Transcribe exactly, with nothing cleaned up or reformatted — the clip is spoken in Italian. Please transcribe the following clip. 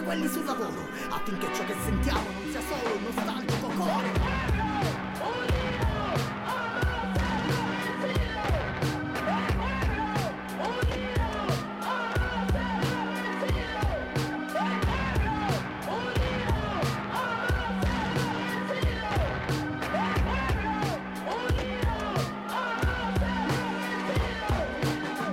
quelli sul lavoro, affinché ciò che sentiamo non sia solo un nostalgico coro.